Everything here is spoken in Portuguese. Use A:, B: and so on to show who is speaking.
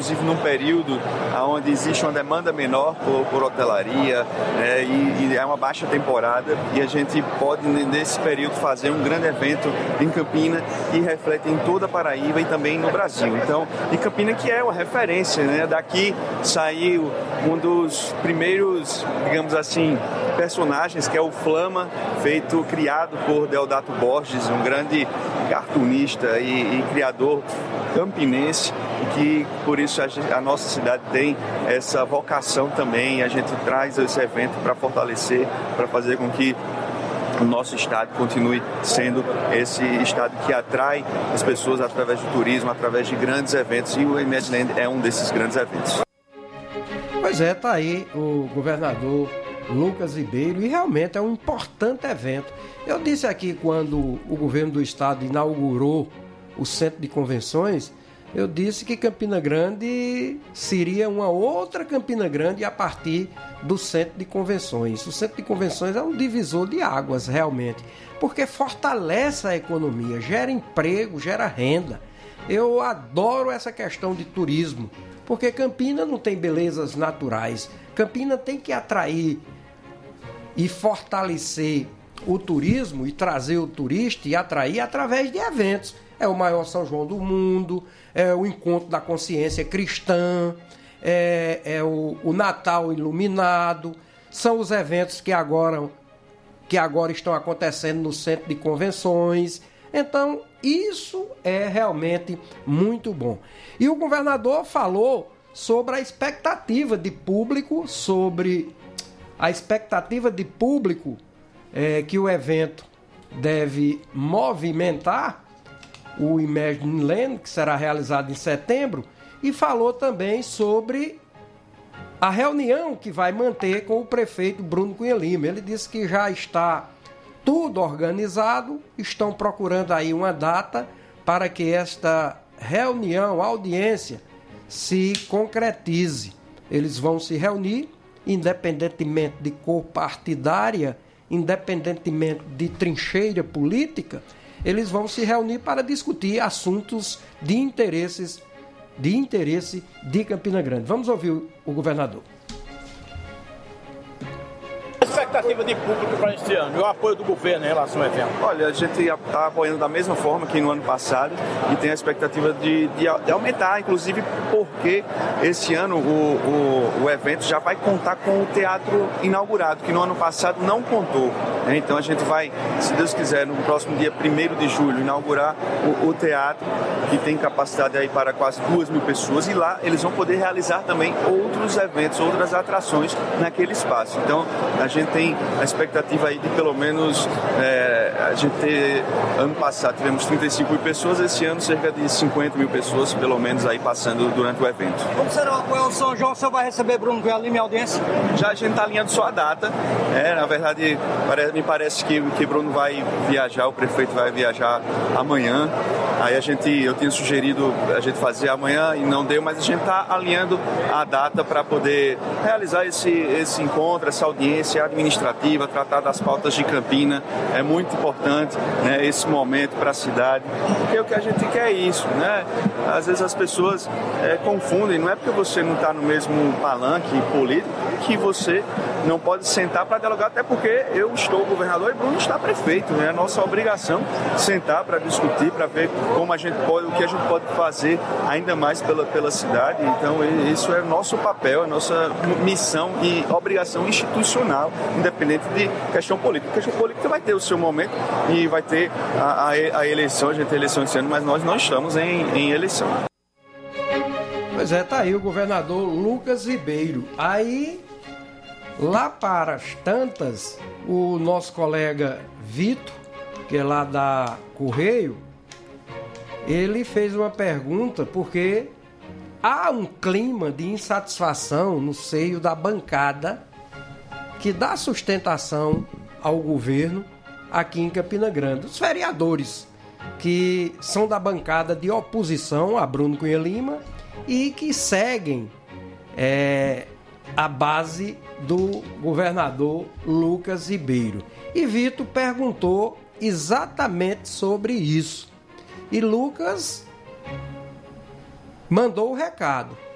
A: inclusive num período onde existe uma demanda menor por hotelaria, e é uma baixa temporada, e a gente pode, nesse período, fazer um grande evento em Campina que reflete em toda a Paraíba e também no Brasil. Então, e Campina que é uma referência, né? Daqui saiu um dos primeiros, digamos assim, personagens, que é o Flama, criado por Deodato Borges, um grande cartunista e criador campinense, e que por isso a nossa cidade tem essa vocação também. A gente traz esse evento para fortalecer, para fazer com que o nosso estado continue sendo esse estado que atrai as pessoas através do turismo, através de grandes eventos, e o Imagineland é um desses grandes eventos.
B: Pois é, tá aí o governador Lucas Ribeiro, e realmente é um importante evento. Eu disse aqui, quando o governo do estado inaugurou o centro de convenções, eu disse que Campina Grande seria uma outra Campina Grande a partir do centro de convenções. O centro de convenções é um divisor de águas, realmente, porque fortalece a economia, gera emprego, gera renda. Eu adoro essa questão de turismo, porque Campina não tem belezas naturais. Campina tem que atrair e fortalecer o turismo e trazer o turista e atrair através de eventos. É o maior São João do mundo, é o encontro da consciência cristã, é o Natal iluminado, são os eventos que agora estão acontecendo no centro de convenções. Então, isso é realmente muito bom. E o governador falou sobre a expectativa de público, que o evento deve movimentar, o Imagineland, que será realizado em setembro, e falou também sobre a reunião que vai manter com o prefeito Bruno Cunha Lima. Ele disse que já está tudo organizado, estão procurando aí uma data para que esta reunião, audiência, se concretize. Eles vão se reunir, independentemente de cor partidária, independentemente de trincheira política, eles vão se reunir para discutir assuntos de interesse de Campina Grande. Vamos ouvir o governador.
C: Expectativa de público para este ano e o apoio do governo em relação ao evento?
A: Olha, a gente está apoiando da mesma forma que no ano passado e tem a expectativa de aumentar, inclusive porque esse ano o evento já vai contar com o teatro inaugurado, que no ano passado não contou. Então a gente vai, se Deus quiser, no próximo dia 1º de julho, inaugurar o teatro, que tem capacidade aí para quase 2.000 pessoas, e lá eles vão poder realizar também outros eventos, outras atrações naquele espaço. Então a gente tem a expectativa aí de pelo menos ano passado tivemos 35 mil pessoas, esse ano cerca de 50 mil pessoas pelo menos aí passando durante o evento.
C: Como será o apoio ao São João? O senhor vai receber Bruno Cunha Lima em audiência?
A: Já a gente está alinhando só a data, na verdade me parece que Bruno vai viajar, o prefeito vai viajar amanhã. Aí eu tinha sugerido a gente fazer amanhã e não deu, mas a gente está alinhando a data para poder realizar esse encontro, essa audiência administrativa, tratar das pautas de Campina. É muito importante, né, esse momento para a cidade, porque o que a gente quer é isso, né? Às vezes as pessoas confundem, não é porque você não está no mesmo palanque político que você não pode sentar para dialogar, até porque eu estou governador e Bruno está prefeito, né? É nossa obrigação sentar para discutir, para ver como o que a gente pode fazer ainda mais pela cidade. Então isso é nosso papel, é nossa missão e obrigação institucional, independente de questão política. A questão política vai ter o seu momento e vai ter a eleição, a gente tem eleição esse ano, mas nós não estamos em eleição.
B: Pois é, tá aí o governador Lucas Ribeiro. Aí, lá para as tantas, o nosso colega Vitor, que é lá da Correio, ele fez uma pergunta porque há um clima de insatisfação no seio da bancada que dá sustentação ao governo aqui em Campina Grande. Os vereadores que são da bancada de oposição a Bruno Cunha Lima e que seguem a base do governador Lucas Ribeiro. E Vitor perguntou exatamente sobre isso. E Lucas mandou o recado.